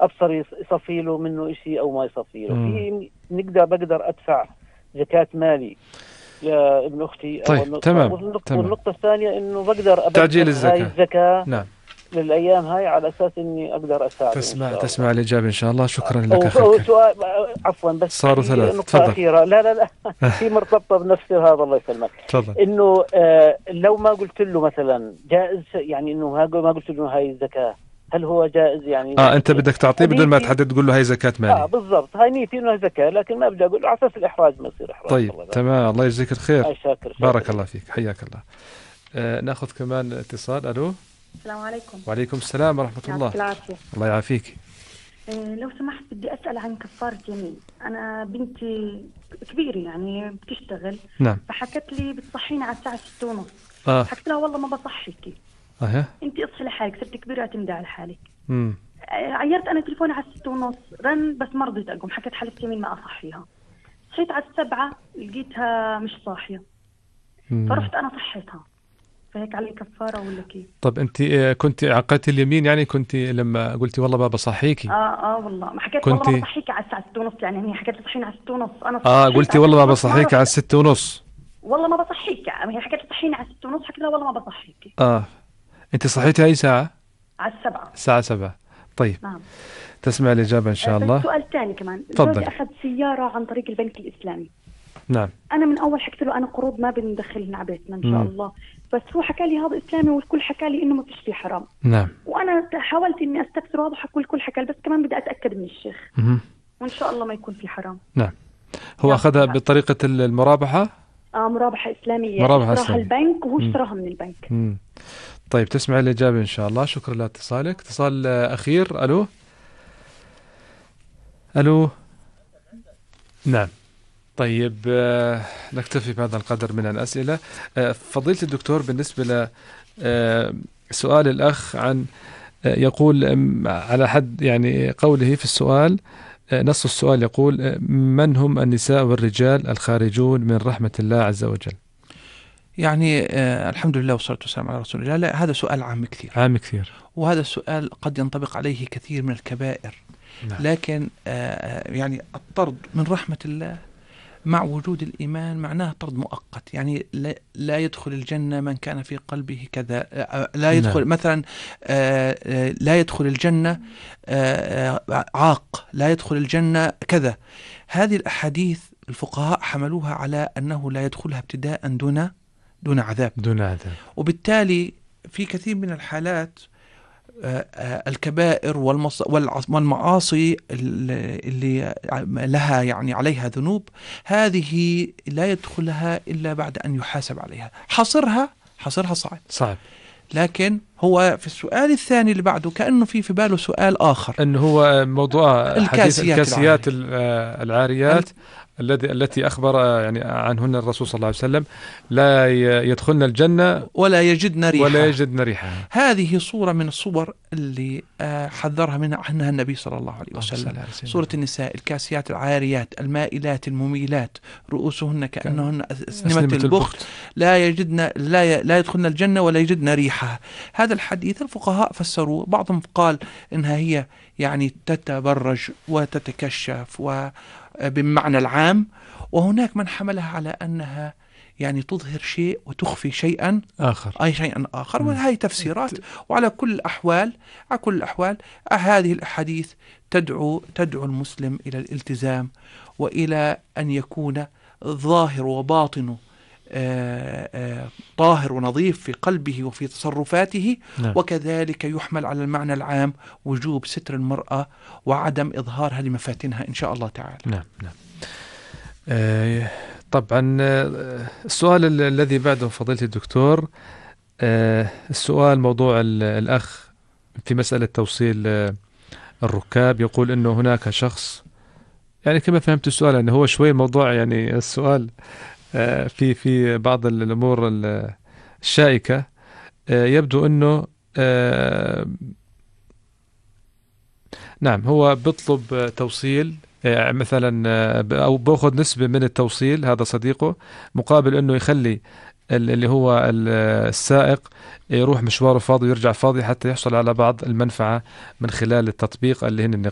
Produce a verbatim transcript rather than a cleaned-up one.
أبصر يصفي له منه إشي أو ما يصفي له. في نقدر بقدر أدفع زكاة مالي يا ابن أختي. طيب تمام. والنقطة الثانية إنه بقدر تعجيل أبدل هاي الزكاة نعم للأيام هاي على أساس إني أقدر أساعد. تسمع تسمع الإجابة إن شاء الله. شكرا لك أو أخي. سؤال عفوا بس صاروا ثلاث. نقطة تفضل. أخيرة. لا لا لا في مرتبطة بنفس هذا. الله يسلمك. تفضل. إنه آه لو ما قلت له مثلا جائز يعني إنه ما قلت له هاي الزكاة، هل هو جائز يعني؟ اه انت بدك تعطيه بدون ما تحدد تقول له هاي زكاة مالي. اه بالضبط. هاي نيتي انه زكاة، لكن ما بدي اقول له على اساس الاحراج ما يصير احراج. طيب الله تمام. الله يجزيك الخير. شاكر. شاكر. بارك الله فيك. حياك الله. آه ناخذ كمان اتصال. الو. السلام عليكم. وعليكم السلام ورحمة الله. العافية. الله يعافيك. آه لو سمحت بدي اسال عن كفارة يمين. انا بنتي كبيرة يعني بتشتغل. نعم. فحكت لي بتصحيني على الساعة ستة ونص. آه. حكيت لها والله ما بصحيكي. اه انت اصحي لحالك، صرت كبيرة اعتمدي على حالك. امم عيرت انا تليفوني على ستة ونص رن بس ما رضيت اقوم. حكيت حلفت يمين ما اصحيها. صحيت على السبعة لقيتها مش صاحية. مم. فرحت انا صحيتها. فهيك علي كفارة ولا كيف؟ طب انت كنت عقدتي اليمين يعني كنت لما قلتي والله ما بصحيكي؟ اه اه والله ما حكيت كنت... والله ما بصحيكي على الساعة ستة ونص. يعني هي حكيت لي صحيني على ستة ونص. انا اه قلتي والله ما بصحيكي على الستة ونص. والله ما بصحيكي. هي حكيت لي صحيني على ستة ونص. حكيت لها والله ما بصحيكي. اه انت صحيتي اي ساعة؟ على السبعة. الساعة سبعة. طيب. نعم. تسمع الإجابة إن شاء الله. سؤال ثاني كمان. تفضل. أخذ سيارة عن طريق البنك الإسلامي. نعم. أنا من أول حكيت له أنا قروض ما بندخلها على بيتنا إن شاء مم. الله، بس هو حكى لي هذا إسلامي والكل حكى لي إنه ما فيش فيه حرام. نعم. وأنا حاولت إني أستفسر هذا حكى والكل حكى لي، بس كمان بدي أتأكد من الشيخ. مم. وإن شاء الله ما يكون في حرام. نعم. هو أخذها بطريقة المرابحة؟ آه مرابحة إسلامية. مرابحة اشتراها إسلامية. البنك وهو اشتراها من البنك. مم. طيب تسمع الإجابة إن شاء الله. شكرا لاتصالك. اتصال أخير. ألو ألو. نعم. طيب آه نكتفي بهذا القدر من الأسئلة. آه فضيلة الدكتور، بالنسبة ل آه سؤال الأخ عن آه يقول على حد يعني قوله في السؤال، آه نص السؤال يقول آه من هم النساء والرجال الخارجون من رحمة الله عز وجل؟ يعني آه الحمد لله والصلاة والسلام على رسول الله. لا هذا سؤال عام كثير. عام كثير. وهذا السؤال قد ينطبق عليه كثير من الكبائر. نعم. لكن آه يعني الطرد من رحمة الله مع وجود الإيمان معناه طرد مؤقت. يعني لا, لا يدخل الجنة من كان في قلبه كذا. لا يدخل نعم. مثلا آه لا يدخل الجنة آه عاق، لا يدخل الجنة كذا. هذه الأحاديث الفقهاء حملوها على أنه لا يدخلها ابتداء دون دون عذاب. دون عذاب. وبالتالي في كثير من الحالات الكبائر والمعاصي اللي لها يعني عليها ذنوب، هذه لا يدخلها إلا بعد أن يحاسب عليها. حصرها حصرها صعب صعب. لكن هو في السؤال الثاني اللي بعده كأنه في في باله سؤال آخر، أنه هو موضوع الكاسيات, الكاسيات العاريات الذي التي أخبر يعني عنهن الرسول صلى الله عليه وسلم لا يدخلن الجنة ولا يجدن ريحها ولا يجدن ريحها. هذه صورة من الصور اللي حذرها منها عنها النبي صلى الله عليه وسلم. صورة النساء الكاسيات العاريات المائلات المميلات رؤوسهن كأنهن أسنمة البخت لا يجدن لا لا يدخلن الجنة ولا يجدن ريحها. هذا الحديث الفقهاء فسروه. بعضهم قال إنها هي يعني تتبرج وتتكشف و بالمعنى العام، وهناك من حملها على أنها يعني تظهر شيء وتخفي شيئا آخر أي شيئا آخر. وهذه تفسيرات. وعلى كل الأحوال على كل الأحوال هذه الأحاديث تدعو تدعو المسلم إلى الالتزام وإلى أن يكون ظاهر وباطنه آه آه طاهر ونظيف في قلبه وفي تصرفاته. نعم. وكذلك يحمل على المعنى العام وجوب ستر المرأة وعدم إظهار هذه مفاتنها إن شاء الله تعالى. نعم نعم. آه طبعا السؤال الذي بعده فضيلة الدكتور، آه السؤال موضوع الأخ في مسألة توصيل آه الركاب. يقول أنه هناك شخص، يعني كما فهمت السؤال أنه هو شوي موضوع يعني السؤال في في بعض الأمور الشائكة. يبدو أنه نعم هو بيطلب توصيل مثلا أو بأخذ نسبة من التوصيل، هذا صديقه، مقابل أنه يخلي اللي هو السائق يروح مشواره فاضي ويرجع فاضي حتى يحصل على بعض المنفعة من خلال التطبيق اللي هن